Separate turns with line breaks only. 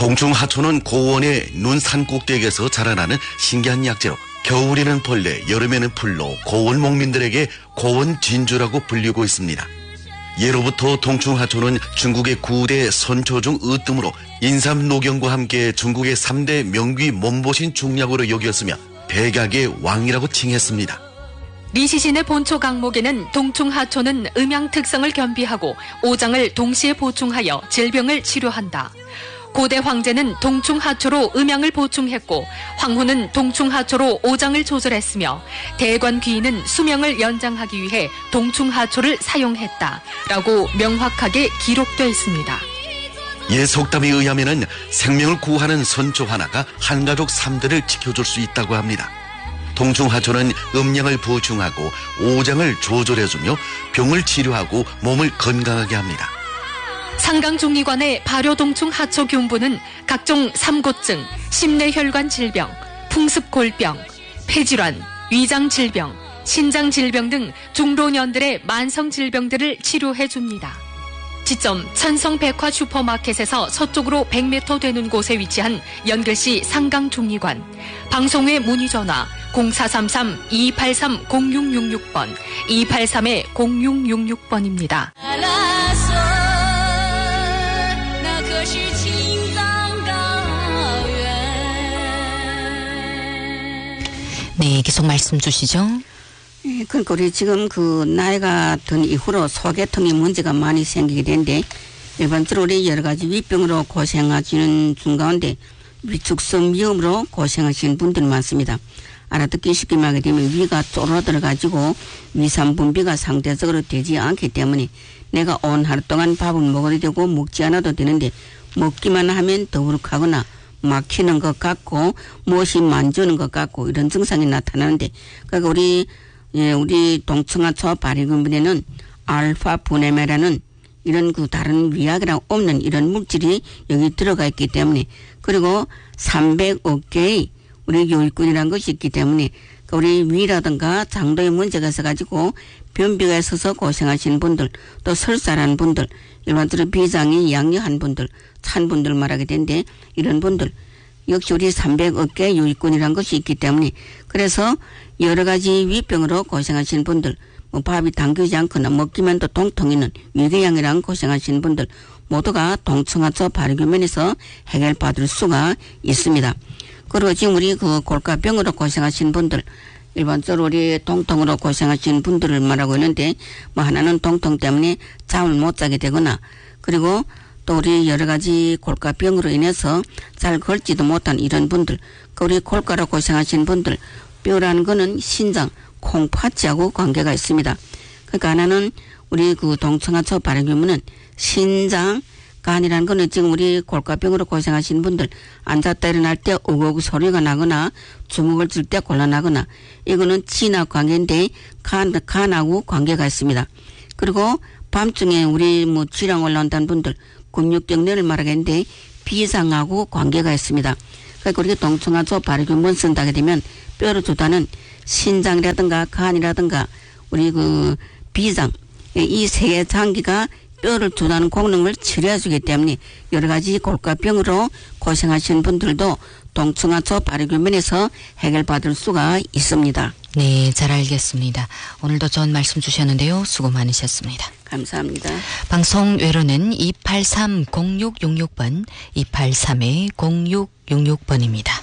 동충하초는 고원의 눈산 꼭대기에서 자라나는 신기한 약재로 겨울에는 벌레, 여름에는 풀로 고원 목민들에게 고원 진주라고 불리고 있습니다. 예로부터 동충하초는 중국의 9대 선초 중 으뜸으로 인삼노경과 함께 중국의 3대 명귀 몸보신 중약으로 여겼으며 백약의 왕이라고 칭했습니다.
리시신의 본초 강목에는 동충하초는 음양 특성을 겸비하고 오장을 동시에 보충하여 질병을 치료한다. 고대 황제는 동충하초로 음양을 보충했고 황후는 동충하초로 오장을 조절했으며 대관 귀인은 수명을 연장하기 위해 동충하초를 사용했다라고 명확하게 기록되어 있습니다.
옛 속담에 의하면 생명을 구하는 선초 하나가 한가족 3대를 지켜줄 수 있다고 합니다. 동충하초는 음양을 보충하고 오장을 조절해주며 병을 치료하고 몸을 건강하게 합니다.
상강종리관의 발효동충하초 균부는 각종 삼고증, 심내혈관 질병, 풍습골병, 폐질환, 위장질병, 신장질병 등 중老년들의 만성질병들을 치료해줍니다. 지점 천성백화 슈퍼마켓에서 서쪽으로 100m 되는 곳에 위치한 연결시 상강종리관, 방송외 문의전화 0433-283-0666번, 283-0666번입니다.
네, 계속 말씀 주시죠.
예, 그러니까 우리 지금 그 나이가 든 이후로 소개통이 문제가 많이 생기게 되는데 일반적으로 우리 여러 가지 위병으로 고생하시는 중 가운데 위축성 위염으로 고생하시는 분들이 많습니다. 알아듣기 쉽게 말하게 되면 위가 쪼그라들어 가지고 위산 분비가 상대적으로 되지 않기 때문에 내가 온 하루 동안 밥을 먹어도 되고 먹지 않아도 되는데 먹기만 하면 더부룩하거나 막히는 것 같고 무엇이 만지는 것 같고 이런 증상이 나타나는데 그러니까 우리 동충하초 발효균분에는 알파 분해매라는 이런 그 다른 위약이랑 없는 이런 물질이 여기 들어가 있기 때문에 그리고 300억 개의 우리 요일꾼이라는 것이 있기 때문에 우리 위라든가 장도에 문제가 있어가지고 변비가 있어서 고생하시는 분들 또 설사라는 분들 일반적으로 비장이 양녀한 분들 찬 분들 말하게 되는데 이런 분들 역시 우리 300억 개 요일꾼이라는 것이 있기 때문에 그래서 여러 가지 위병으로 고생하시는 분들 뭐 밥이 당기지 않거나 먹기만 도 통통이는 위궤양이랑 고생하시는 분들 모두가 동충하초 발효균면에서 해결받을 수가 있습니다. 그리고 지금 우리 그 골가병으로 고생하시는 분들 일반적으로 우리 통통으로 고생하시는 분들을 말하고 있는데 뭐 하나는 통통 때문에 잠을 못 자게 되거나 그리고 또 우리 여러 가지 골가병으로 인해서 잘 걷지도 못한 이런 분들 우리 골가로 고생하시는 분들 뼈라는 거는 신장 콩팥지하고 관계가 있습니다. 그러니까 하나는 우리 그 동충하초 발효균면은 신장 간이라는 거는 지금 우리 골가병으로 고생하시는 분들 앉았다 일어날 때 오고오고 소리가 나거나 주먹을 들 때 곤란하거나 이거는 지나 관계인데 간하고 관계가 있습니다. 그리고 밤중에 우리 뭐 쥐랑 올라온다는 분들 근육경련을 말하겠는데 비상하고 관계가 있습니다. 그러니까 우리 동충하초 발효균분 쓴다게 되면 뼈를 주다는 신장이라든가 간이라든가 우리 그 비장 이 세 개 장기가 뼈를 주다는功能을 치료해주기 때문에 여러 가지 골가병으로 고생하시는 분들도 동충하초 발효균면에서 해결받을 수가 있습니다.
네, 잘 알겠습니다. 오늘도 좋은 말씀 주셨는데요. 수고 많으셨습니다.
감사합니다.
방송 외로는 283-0666번, 283-0666번입니다.